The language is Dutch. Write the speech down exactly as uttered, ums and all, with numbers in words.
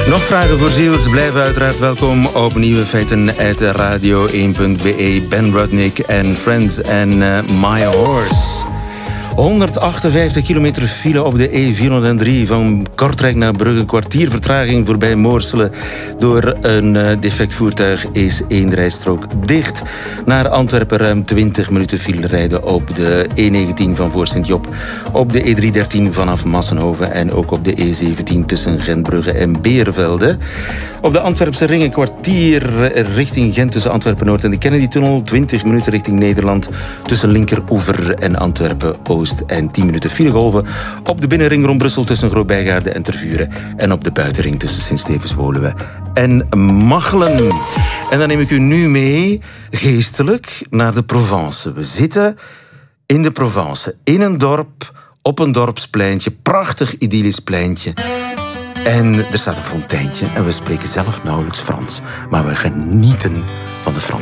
Nog vragen voor Ziels? Blijven uiteraard welkom op Nieuwe Feiten uit radio één punt b e. Ben Rudnick en Friends en uh, My Horse. honderdachtenvijftig kilometer file op de E vierhonderddrie van Kortrijk naar Brugge. Een kwartier vertraging voorbij Moorsele. Door een uh, defect voertuig is één rijstrook dicht. Naar Antwerpen ruim twintig minuten file rijden op de E negentien van voor Sint-Job. Op de E driehonderddertien vanaf Massenhoven en ook op de E zeventien tussen Gentbrugge en Beervelde. Op de Antwerpse ring een kwartier richting Gent tussen Antwerpen-Noord en de Kennedy-tunnel. twintig minuten richting Nederland tussen Linkeroever en Antwerpen-Oost. En tien minuten filegolven op de binnenring rond Brussel tussen Groot-Bijgaarde en Tervuren. En op de buitenring tussen Sint-Stevens-Woluwe en Machelen. En dan neem ik u nu mee, geestelijk, naar de Provence. We zitten in de Provence, in een dorp, op een dorpspleintje. Prachtig idyllisch pleintje. En er staat een fonteintje en we spreken zelf nauwelijks Frans. Maar we genieten van de Frans.